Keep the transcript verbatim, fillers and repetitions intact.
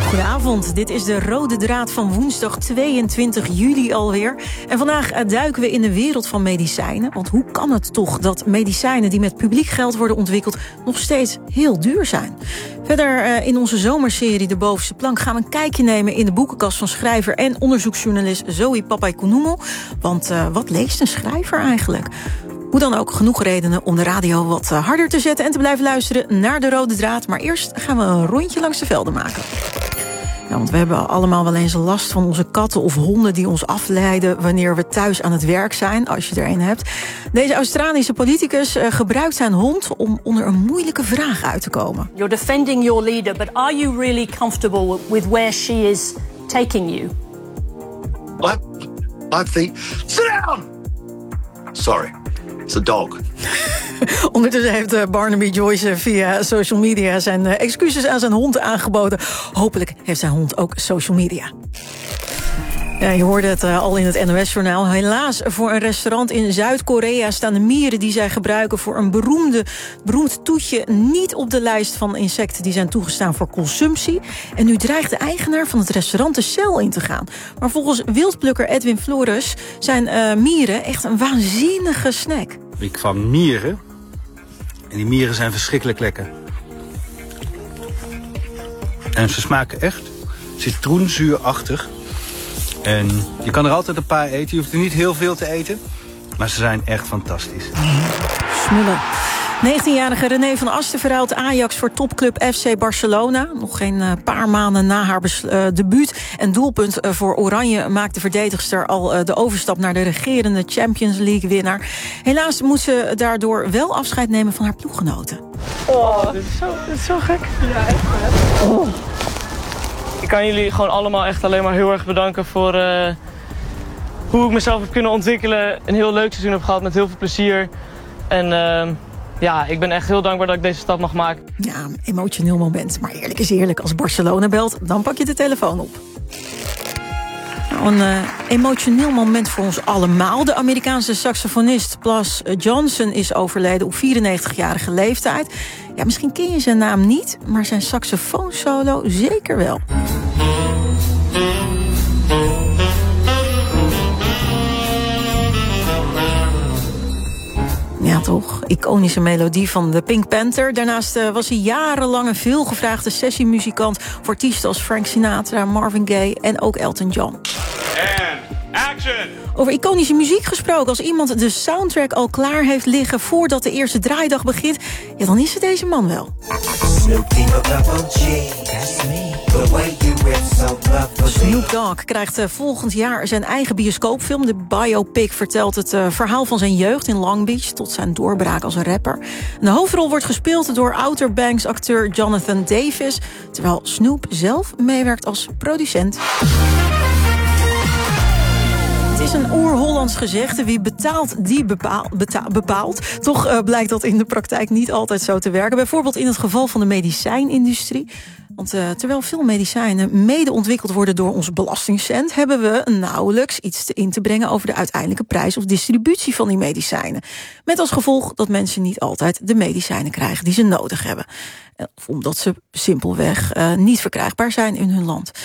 Goedenavond, dit is de rode draad van woensdag tweeëntwintig juli alweer. En vandaag duiken we in de wereld van medicijnen. Want hoe kan het toch dat medicijnen die met publiek geld worden ontwikkeld nog steeds heel duur zijn? Verder in onze zomerserie De Bovenste Plank gaan we een kijkje nemen in de boekenkast van schrijver en onderzoeksjournalist Zoe Papaikounoumo. Want uh, wat leest een schrijver eigenlijk? Hoe dan ook, genoeg redenen om de radio wat harder te zetten en te blijven luisteren naar de rode draad. Maar eerst gaan we een rondje langs de velden maken. Ja, want we hebben allemaal wel eens last van onze katten of honden die ons afleiden wanneer we thuis aan het werk zijn, als je er een hebt. Deze Australische politicus uh, gebruikt zijn hond om onder een moeilijke vraag uit te komen. You're defending your leader, but are you really comfortable with where she is taking you? I, I think... Sit down! Sorry, it's a dog. Ondertussen heeft Barnaby Joyce via social media zijn excuses aan zijn hond aangeboden. Hopelijk heeft zijn hond ook social media. Ja, je hoorde het uh, al in het N O S-journaal. Helaas, voor een restaurant in Zuid-Korea staan de mieren die zij gebruiken voor een beroemde, beroemd toetje niet op de lijst van insecten die zijn toegestaan voor consumptie. En nu dreigt de eigenaar van het restaurant de cel in te gaan. Maar volgens wildplukker Edwin Flores zijn uh, mieren echt een waanzinnige snack. Ik vang mieren. En die mieren zijn verschrikkelijk lekker. En ze smaken echt citroenzuurachtig. En je kan er altijd een paar eten. Je hoeft er niet heel veel te eten. Maar ze zijn echt fantastisch. Smullen. negentienjarige René van Asten verruilt Ajax voor topclub F C Barcelona. Nog geen uh, paar maanden na haar uh, debuut en doelpunt uh, voor Oranje maakt de verdedigster al uh, de overstap naar de regerende Champions League winnaar. Helaas moet ze daardoor wel afscheid nemen van haar ploeggenoten. Oh, dit is zo, dit is zo gek. Ja, echt vet. Oh. Ik kan jullie gewoon allemaal echt alleen maar heel erg bedanken voor uh, hoe ik mezelf heb kunnen ontwikkelen. Een heel leuk seizoen heb gehad met heel veel plezier. En uh, ja, ik ben echt heel dankbaar dat ik deze stap mag maken. Ja, een emotioneel moment. Maar eerlijk is eerlijk, als Barcelona belt, dan pak je de telefoon op. Nou, een uh, emotioneel moment voor ons allemaal. De Amerikaanse saxofonist Plas Johnson is overleden op vierennegentigjarige leeftijd. Ja, misschien ken je zijn naam niet, maar zijn saxofoonsolo zeker wel. Ja, toch? Iconische melodie van de Pink Panther. Daarnaast uh, was hij jarenlang een veelgevraagde sessiemuzikant voor artiesten als Frank Sinatra, Marvin Gaye en ook Elton John. And action! Over iconische muziek gesproken. Als iemand de soundtrack al klaar heeft liggen voordat de eerste draaidag begint, ja, dan is het deze man wel. Snoop Dogg krijgt uh, volgend jaar zijn eigen bioscoopfilm. De biopic vertelt het uh, verhaal van zijn jeugd in Long Beach tot zijn doorbraak als een rapper. En de hoofdrol wordt gespeeld door Outer Banks acteur Jonathan Davis, terwijl Snoop zelf meewerkt als producent. Het is een oer-Hollands gezegde, wie betaalt, die bepaal, betaal, bepaalt. Toch uh, blijkt dat in de praktijk niet altijd zo te werken. Bijvoorbeeld in het geval van de medicijnindustrie. Want uh, terwijl veel medicijnen mede ontwikkeld worden door ons belastingcent, hebben we nauwelijks iets te in te brengen over de uiteindelijke prijs of distributie van die medicijnen. Met als gevolg dat mensen niet altijd de medicijnen krijgen die ze nodig hebben. Of omdat ze simpelweg uh, niet verkrijgbaar zijn in hun land.